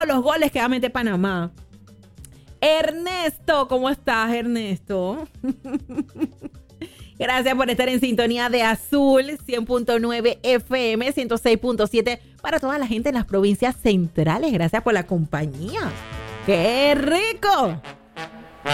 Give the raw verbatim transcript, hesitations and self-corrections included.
los goles que va a meter Panamá. Ernesto, ¿cómo estás, Ernesto? Gracias por estar en sintonía de Azul cien punto nueve F M, ciento seis punto siete para toda la gente en las provincias centrales. Gracias por la compañía. ¡Qué rico!